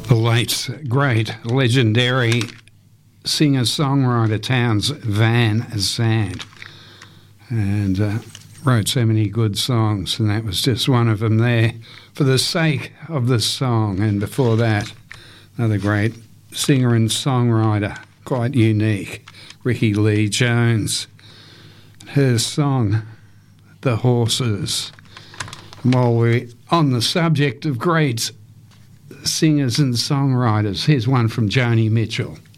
The late, great, legendary singer-songwriter Townes Van Zandt, and wrote so many good songs, and that was just one of them there, For the Sake of the Song. And before that, another great singer and songwriter, quite unique, Rickie Lee Jones. Her song, The Horses. And while we're on the subject of great singers and songwriters, here's one from Joni Mitchell.